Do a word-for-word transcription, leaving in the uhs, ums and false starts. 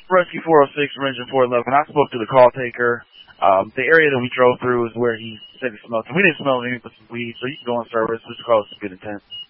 Rescue four oh six, from Engine four eleven. I spoke to the call taker. Um, the area that we drove through is where he said he smelled. We didn't smell anything but some weed, so you can go on service. This call is good intent.